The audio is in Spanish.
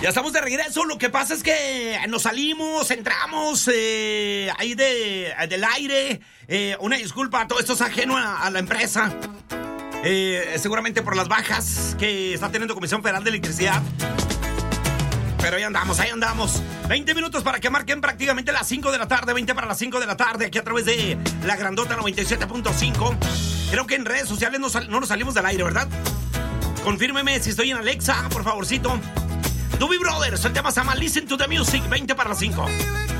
Ya estamos de regreso. Lo que pasa es que nos salimos, entramos ahí del aire. Una disculpa, todo esto es ajeno a la empresa. Seguramente por las bajas que está teniendo Comisión Federal de Electricidad. Pero ahí andamos. 20 minutos para que marquen prácticamente las 5 de la tarde. 20 para las 5 de la tarde, aquí a través de la grandota 97.5. Creo que en redes sociales no nos salimos del aire, ¿verdad? Confírmeme si estoy en Alexa, por favorcito. Doobie Brothers, el tema se llama Listen to the Music, 20 para las 5.